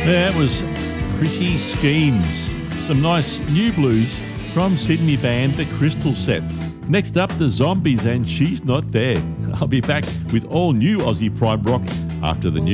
That was Pretty Schemes. Some nice new blues from Sydney band The Crystal Set. Next up, The Zombies and She's Not There. I'll be back with all new Aussie Prime Rock after the news.